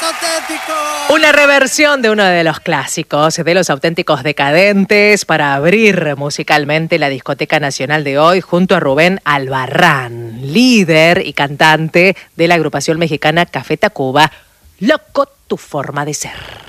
Auténticos. Una reversión de uno de los clásicos de Los Auténticos Decadentes para abrir musicalmente la Discoteca Nacional de hoy junto a Rubén Albarrán, líder y cantante de la agrupación mexicana Café Tacuba. Loco tu forma de ser.